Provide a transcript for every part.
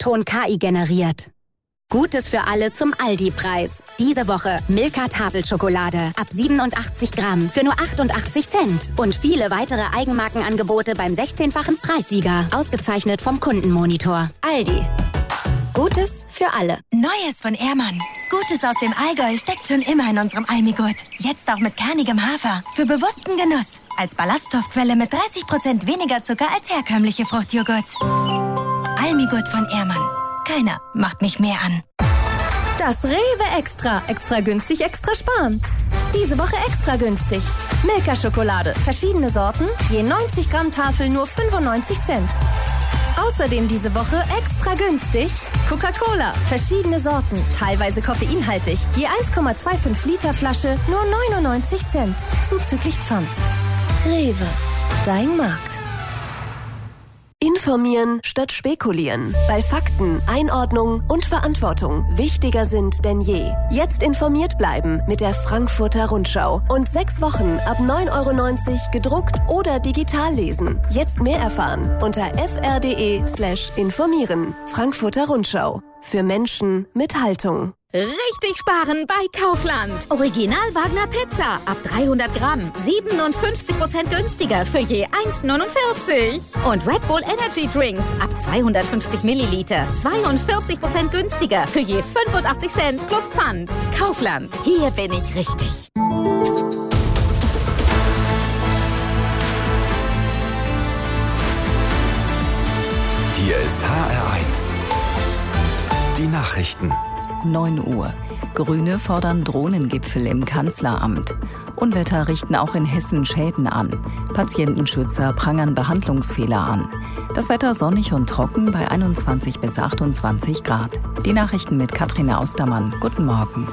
Ton KI generiert. Gutes für alle zum Aldi-Preis. Diese Woche Milka Tafelschokolade ab 87 Gramm für nur 88 Cent. Und viele weitere Eigenmarkenangebote beim 16-fachen Preissieger. Ausgezeichnet vom Kundenmonitor. Aldi. Gutes für alle. Neues von Ehrmann. Gutes aus dem Allgäu steckt schon immer in unserem Almigurt. Jetzt auch mit kernigem Hafer. Für bewussten Genuss. Als Ballaststoffquelle mit 30% weniger Zucker als herkömmliche Fruchtjoghurts. Almigurt von Ehrmann. Keiner macht mich mehr an. Das Rewe Extra. Extra günstig, extra sparen. Diese Woche extra günstig. Milka Schokolade. Verschiedene Sorten. Je 90 Gramm Tafel nur 95 Cent. Außerdem diese Woche extra günstig Coca-Cola. Verschiedene Sorten. Teilweise koffeinhaltig. Je 1,25 Liter Flasche nur 99 Cent. Zuzüglich Pfand. Rewe. Dein Markt. Informieren statt spekulieren, weil Fakten, Einordnung und Verantwortung wichtiger sind denn je. Jetzt informiert bleiben mit der Frankfurter Rundschau und 6 Wochen ab 9,90 € gedruckt oder digital lesen. Jetzt mehr erfahren unter fr.de/informieren. Frankfurter Rundschau. Für Menschen mit Haltung. Richtig sparen bei Kaufland. Original Wagner Pizza ab 300 Gramm. 57% günstiger für je 1,49. Und Red Bull Energy Drinks ab 250 Milliliter. 42% günstiger für je 85 Cent plus Pfand. Kaufland. Hier bin ich richtig. Hier ist HR1. Die Nachrichten. 9 Uhr. Grüne fordern Drohnengipfel im Kanzleramt. Unwetter richten auch in Hessen Schäden an. Patientenschützer prangern Behandlungsfehler an. Das Wetter sonnig und trocken bei 21 bis 28 Grad. Die Nachrichten mit Katrina Austermann. Guten Morgen.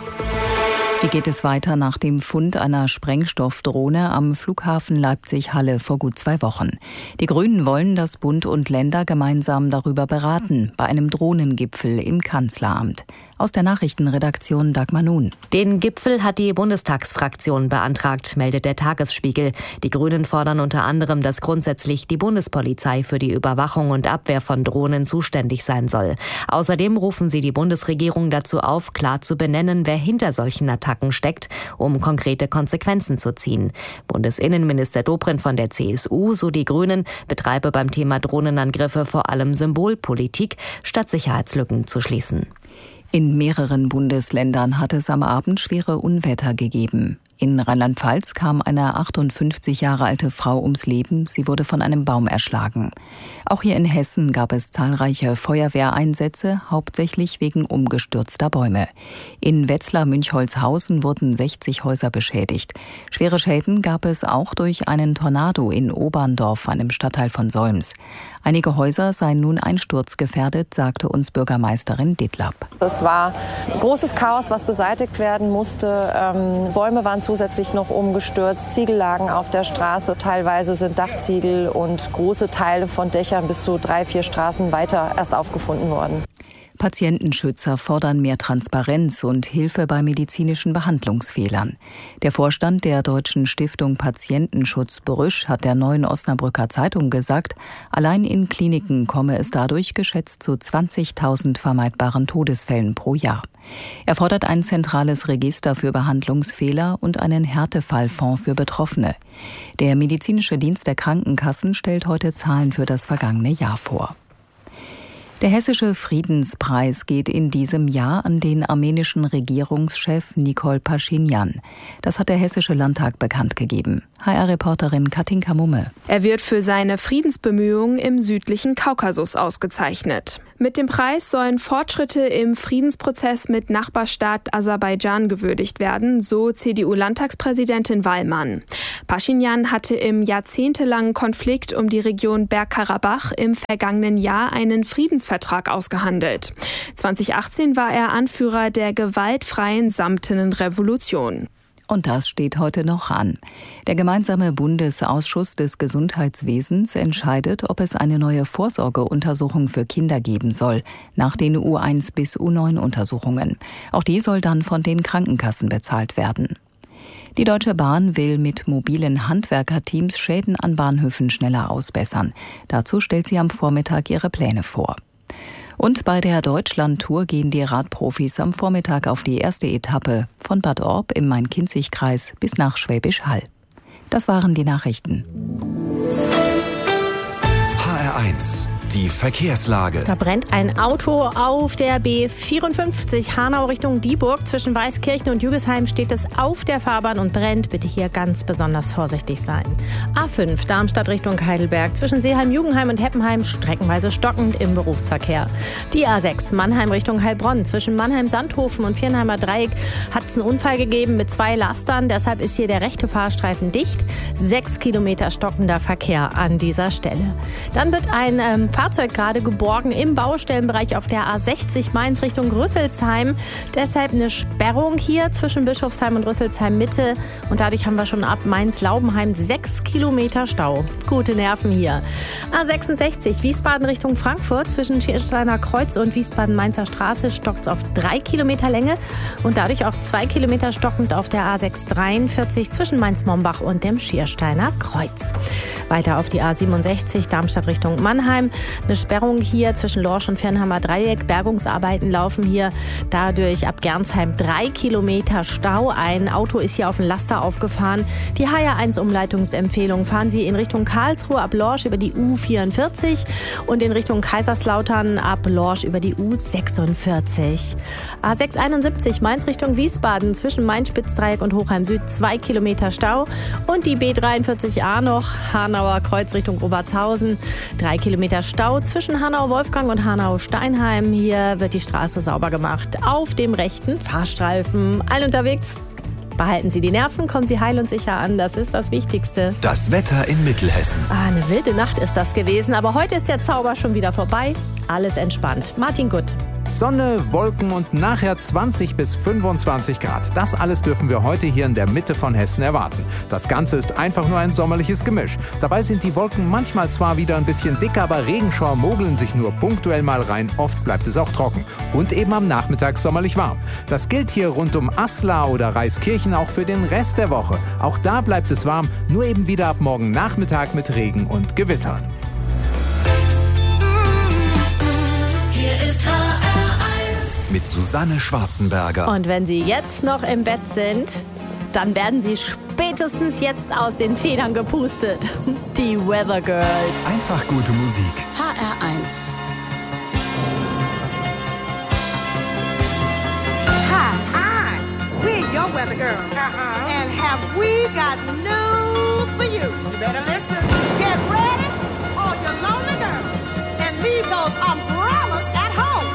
Wie geht es weiter nach dem Fund einer Sprengstoffdrohne am Flughafen Leipzig-Halle vor gut 2 Wochen? Die Grünen wollen, dass Bund und Länder gemeinsam darüber beraten, bei einem Drohnengipfel im Kanzleramt. Aus der Nachrichtenredaktion Dagmar Nun. Den Gipfel hat die Bundestagsfraktion beantragt, meldet der Tagesspiegel. Die Grünen fordern unter anderem, dass grundsätzlich die Bundespolizei für die Überwachung und Abwehr von Drohnen zuständig sein soll. Außerdem rufen sie die Bundesregierung dazu auf, klar zu benennen, wer hinter solchen Attacken steckt, um konkrete Konsequenzen zu ziehen. Bundesinnenminister Dobrindt von der CSU, so die Grünen, betreibe beim Thema Drohnenangriffe vor allem Symbolpolitik, statt Sicherheitslücken zu schließen. In mehreren Bundesländern hat es am Abend schwere Unwetter gegeben. In Rheinland-Pfalz kam eine 58 Jahre alte Frau ums Leben. Sie wurde von einem Baum erschlagen. Auch hier in Hessen gab es zahlreiche Feuerwehreinsätze, hauptsächlich wegen umgestürzter Bäume. In Wetzlar-Münchholzhausen wurden 60 Häuser beschädigt. Schwere Schäden gab es auch durch einen Tornado in Oberndorf, einem Stadtteil von Solms. Einige Häuser seien nun einsturzgefährdet, sagte uns Bürgermeisterin Dittlab. Es war großes Chaos, was beseitigt werden musste. Bäume waren zusätzlich noch umgestürzt, Ziegel lagen auf der Straße. Teilweise sind Dachziegel und große Teile von Dächern bis zu 3-4 Straßen weiter erst aufgefunden worden. Patientenschützer fordern mehr Transparenz und Hilfe bei medizinischen Behandlungsfehlern. Der Vorstand der Deutschen Stiftung Patientenschutz Brüsch hat der Neuen Osnabrücker Zeitung gesagt, allein in Kliniken komme es dadurch geschätzt zu 20.000 vermeidbaren Todesfällen pro Jahr. Er fordert ein zentrales Register für Behandlungsfehler und einen Härtefallfonds für Betroffene. Der medizinische Dienst der Krankenkassen stellt heute Zahlen für das vergangene Jahr vor. Der Hessische Friedenspreis geht in diesem Jahr an den armenischen Regierungschef Nikol Paschinjan. Das hat der Hessische Landtag bekannt gegeben. HR-Reporterin Katinka Mumme. Er wird für seine Friedensbemühungen im südlichen Kaukasus ausgezeichnet. Mit dem Preis sollen Fortschritte im Friedensprozess mit Nachbarstaat Aserbaidschan gewürdigt werden, so CDU-Landtagspräsidentin Wallmann. Paschinjan hatte im jahrzehntelangen Konflikt um die Region Bergkarabach im vergangenen Jahr einen Friedensvertrag ausgehandelt. 2018 war er Anführer der gewaltfreien Samtenen Revolution. Und das steht heute noch an. Der gemeinsame Bundesausschuss des Gesundheitswesens entscheidet, ob es eine neue Vorsorgeuntersuchung für Kinder geben soll, nach den U1 bis U9 Untersuchungen. Auch die soll dann von den Krankenkassen bezahlt werden. Die Deutsche Bahn will mit mobilen Handwerkerteams Schäden an Bahnhöfen schneller ausbessern. Dazu stellt sie am Vormittag ihre Pläne vor. Und bei der Deutschland-Tour gehen die Radprofis am Vormittag auf die erste Etappe von Bad Orb im Main-Kinzig-Kreis bis nach Schwäbisch Hall. Das waren die Nachrichten. HR1, die Verkehrslage. Da brennt ein Auto auf der B54 Hanau Richtung Dieburg. Zwischen Weißkirchen und Jügesheim steht es auf der Fahrbahn und brennt. Bitte hier ganz besonders vorsichtig sein. A5 Darmstadt Richtung Heidelberg. Zwischen Seeheim-Jugenheim und Heppenheim streckenweise stockend im Berufsverkehr. Die A6 Mannheim Richtung Heilbronn. Zwischen Mannheim-Sandhofen und Viernheimer Dreieck hat es einen Unfall gegeben mit 2 Lastern. Deshalb ist hier der rechte Fahrstreifen dicht. 6 Kilometer stockender Verkehr an dieser Stelle. Dann wird ein Fahrzeug gerade geborgen im Baustellenbereich auf der A60 Mainz Richtung Rüsselsheim. Deshalb eine Sperrung hier zwischen Bischofsheim und Rüsselsheim Mitte. Und dadurch haben wir schon ab Mainz-Laubenheim 6 Kilometer Stau. Gute Nerven hier. A66 Wiesbaden Richtung Frankfurt. Zwischen Schiersteiner Kreuz und Wiesbaden-Mainzer Straße stockt es auf 3 Kilometer Länge. Und dadurch auch 2 Kilometer stockend auf der A643 zwischen Mainz-Mombach und dem Schiersteiner Kreuz. Weiter auf die A67 Darmstadt Richtung Mannheim. Eine Sperrung hier zwischen Lorsch und Viernheimer Dreieck. Bergungsarbeiten laufen hier dadurch ab Gernsheim 3 Kilometer Stau. Ein Auto ist hier auf den Laster aufgefahren. Die HR1-Umleitungsempfehlung: fahren Sie in Richtung Karlsruhe ab Lorsch über die U44 und in Richtung Kaiserslautern ab Lorsch über die U46. A671 Mainz Richtung Wiesbaden zwischen Main-Spitzdreieck und Hochheim Süd 2 Kilometer Stau. Und die B43A noch Hanauer Kreuz Richtung Obertshausen 3 Kilometer Stau zwischen Hanau-Wolfgang und Hanau-Steinheim. Hier wird die Straße sauber gemacht auf dem rechten Fahrstreifen. Allen unterwegs, behalten Sie die Nerven, kommen Sie heil und sicher an. Das ist das Wichtigste. Das Wetter in Mittelhessen. Eine wilde Nacht ist das gewesen, aber heute ist der Zauber schon wieder vorbei. Alles entspannt. Martin Gutt. Sonne, Wolken und nachher 20 bis 25 Grad. Das alles dürfen wir heute hier in der Mitte von Hessen erwarten. Das Ganze ist einfach nur ein sommerliches Gemisch. Dabei sind die Wolken manchmal zwar wieder ein bisschen dicker, aber Regenschauer mogeln sich nur punktuell mal rein. Oft bleibt es auch trocken. Und eben am Nachmittag sommerlich warm. Das gilt hier rund um Aslar oder Reiskirchen auch für den Rest der Woche. Auch da bleibt es warm, nur eben wieder ab morgen Nachmittag mit Regen und Gewittern. Hier ist mit Susanne Schwarzenberger. Und wenn Sie jetzt noch im Bett sind, dann werden Sie spätestens jetzt aus den Federn gepustet. Die Weather Girls. Einfach gute Musik. HR1. Hi, we're your Weather Girls. And have we got news for you? You better listen. Get ready, all your lonely girls, and leave those